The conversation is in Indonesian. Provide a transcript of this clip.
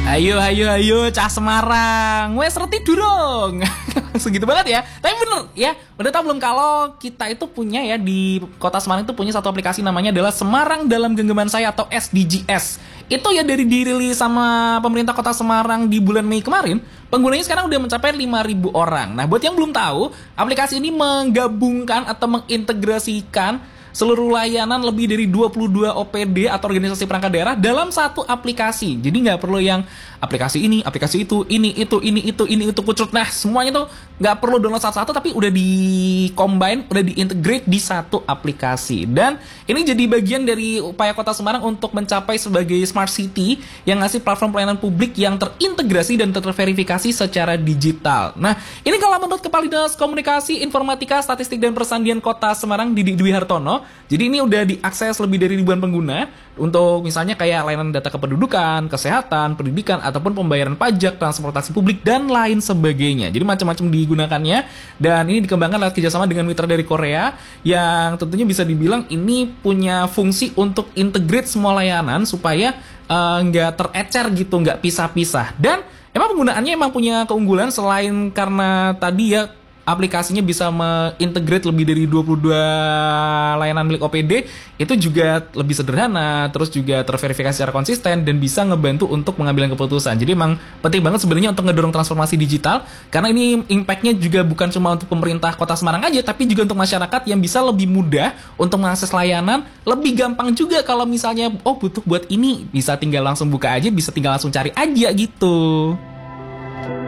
Ayo, ayo, ayo, Cah Semarang. Wes reti durung. Segitu banget ya. Tapi bener ya, udah tau belum kalau kita itu punya ya di Kota Semarang itu punya satu aplikasi namanya adalah Semarang Dalam Genggaman Saya atau SDGs. Itu ya dari dirilis sama pemerintah Kota Semarang di bulan Mei kemarin. Penggunanya sekarang udah mencapai 5.000 orang. Nah, buat yang belum tahu, aplikasi ini menggabungkan atau mengintegrasikan seluruh layanan lebih dari 22 OPD atau organisasi perangkat daerah dalam satu aplikasi. Jadi nggak perlu yang aplikasi ini, aplikasi itu, ini itu pucuk. Nah, semuanya tuh nggak perlu download satu-satu, tapi udah di-combine, udah di-integrate di satu aplikasi. Dan ini jadi bagian dari upaya Kota Semarang untuk mencapai sebagai Smart City yang ngasih platform pelayanan publik yang terintegrasi dan terverifikasi secara digital. Nah, ini kalau menurut Kepala Dinas Komunikasi, Informatika, Statistik, dan Persandian Kota Semarang, Didi Dwi Hartono, jadi ini udah diakses lebih dari ribuan pengguna untuk misalnya kayak layanan data kependudukan, kesehatan, pendidikan, ataupun pembayaran pajak, transportasi publik, dan lain sebagainya. Jadi macam-macam digunakannya, dan ini dikembangkan lewat kerjasama dengan mitra dari Korea yang tentunya bisa dibilang ini punya fungsi untuk integrate semua layanan supaya nggak terecer gitu, nggak pisah-pisah. Dan emang penggunaannya emang punya keunggulan selain karena tadi ya aplikasinya bisa mengintegrate lebih dari 22 layanan milik OPD, itu juga lebih sederhana, terus juga terverifikasi secara konsisten, dan bisa ngebantu untuk pengambilan keputusan. Jadi emang penting banget sebenarnya untuk ngedorong transformasi digital, karena ini impact-nya juga bukan cuma untuk pemerintah Kota Semarang aja, tapi juga untuk masyarakat yang bisa lebih mudah untuk mengakses layanan, lebih gampang juga kalau misalnya, oh butuh buat ini, bisa tinggal langsung buka aja, bisa tinggal langsung cari aja gitu.